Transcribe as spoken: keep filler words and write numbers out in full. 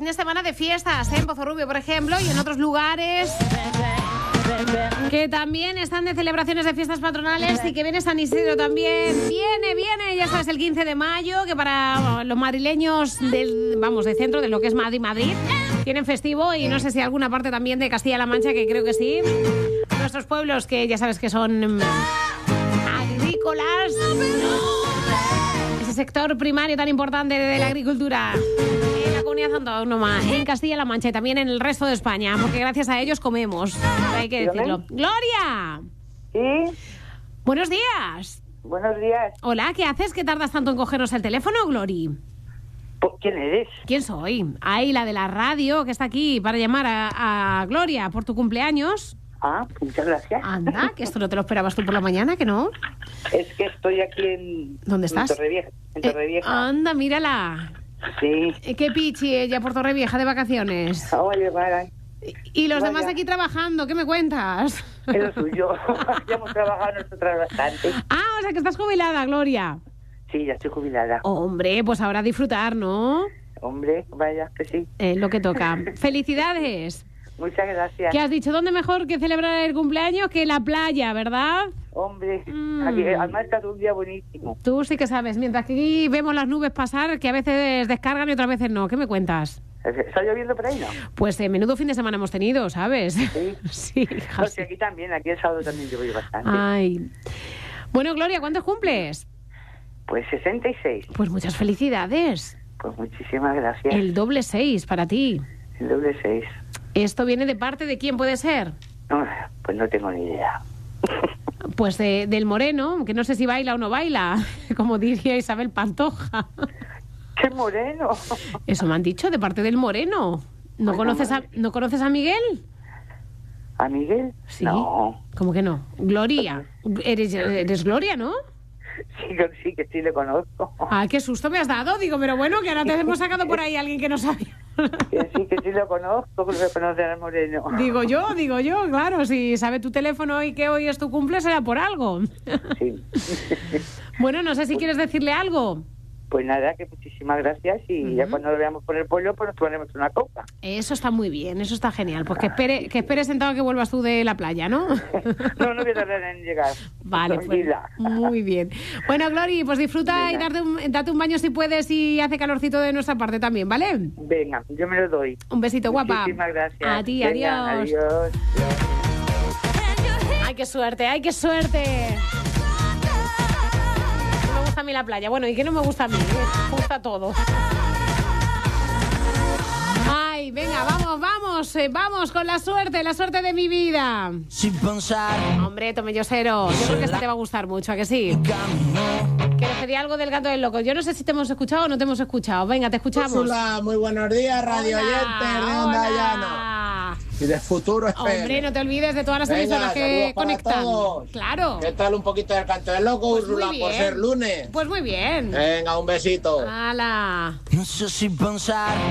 fin de semana de fiestas, ¿eh? En Pozorrubio, por ejemplo, y en otros lugares que también están de celebraciones de fiestas patronales y que viene San Isidro también. Viene, viene, ya sabes, el quince de mayo, que para los madrileños del, vamos, del centro de lo que es Madrid, Madrid, tienen festivo, y no sé si alguna parte también de Castilla-La Mancha, que creo que sí. Nuestros pueblos, que ya sabes que son agrícolas. Ese sector primario tan importante de la agricultura en la comunidad autónoma, en Castilla-La Mancha y también en el resto de España, porque gracias a ellos comemos, hay que decirlo. ¡Gloria! Sí. Buenos días. Buenos días. Hola, ¿qué haces? ¿Qué tardas tanto en cogernos el teléfono, Glori? ¿Quién eres? ¿Quién soy? Ahí, la de la radio, que está aquí para llamar a, a Gloria por tu cumpleaños. Ah, muchas gracias. Anda, que esto no te lo esperabas tú por la mañana, ¿que no? Es que estoy aquí en... ¿Dónde estás? En Torrevieja. En Torrevieja. Eh, anda, mírala. Sí. Qué pichi ella por Torrevieja de vacaciones. Oye, vaya. Y los Vaya. demás aquí trabajando, ¿qué me cuentas? Es lo suyo. Ya hemos trabajado nosotras bastante. Ah, o sea que estás jubilada, Gloria. Sí, ya estoy jubilada. Hombre, pues ahora a disfrutar, ¿no? Hombre, vaya, que sí. Es lo que toca. ¡Felicidades! Muchas gracias. ¿Qué has dicho? ¿Dónde mejor que celebrar el cumpleaños que en la playa, verdad? Hombre, Mm. aquí, además está un día buenísimo. Tú sí que sabes, mientras que aquí vemos las nubes pasar, que a veces descargan y otras veces no. ¿Qué me cuentas? ¿Está lloviendo por ahí, no? Pues eh, menudo fin de semana hemos tenido, ¿sabes? Sí. Sí, hija, No, sí. sí, aquí también, aquí el sábado también llovió bastante. Ay. Bueno, Gloria, ¿cuántos cumples? Pues sesenta y seis. Pues muchas felicidades. Pues muchísimas gracias. El doble seis para ti. El doble seis. ¿Esto viene de parte de quién puede ser? No, pues no tengo ni idea. Pues de- del Moreno, que no sé si baila o no baila, como diría Isabel Pantoja. ¡Qué moreno! Eso me han dicho, de parte del Moreno. ¿No Ay, conoces no, a, ¿no conoces a Miguel? ¿A Miguel? Sí. No. ¿Cómo que no? Gloria. Eres, eres Gloria, ¿no? Sí, que sí, que sí le conozco. Ah, qué susto me has dado. Digo, pero bueno, que ahora te hemos sacado por ahí a alguien que no sabía. Que sí, que sí lo conozco, que lo conoce al moreno. Digo yo, digo yo, claro, si sabe tu teléfono y que hoy es tu cumple, será por algo. Sí. Bueno, no sé si quieres decirle algo. Pues nada, que muchísimas gracias y Ujú. ya cuando lo veamos por el pueblo, pues nos tomaremos una copa. Eso está muy bien, eso está genial. Pues que espere, que espere sentado a que vuelvas tú de la playa, ¿no? No, no voy a tardar en llegar. Vale, pues Tranquila. muy bien. Bueno, Glory, pues disfruta y Venga. darte un, date un baño si puedes y hace calorcito de nuestra parte también, ¿vale? Venga, yo me lo doy. Un besito, guapa. Muchísimas gracias. A ti, Venga, adiós. Adiós. Ay, qué suerte, ay, qué suerte. No me gusta a mí la playa. Bueno, ¿y qué no me gusta a mí? Me gusta todo. Ay, venga, vamos, vamos, eh, vamos con la suerte, la suerte de mi vida. Sin pensar, Hombre, Tomellosero, yo creo que esta te va a gustar mucho, ¿a que sí? camino. Que le pedí algo del gato del loco. Yo no sé si te hemos escuchado o no te hemos escuchado. Venga, te escuchamos. Úrsula, muy buenos días, radio Hola, oyentes de Onda Llano. hola. Y de Futuro F M. Hombre, no te olvides de todas las Venga, emisoras que saludos para conectan. todos. Claro. ¿Qué tal un poquito del canto del loco, Pues muy Úrsula, por bien. ser lunes? Pues muy bien. Venga, un besito. ¡Hala! No sé si pensar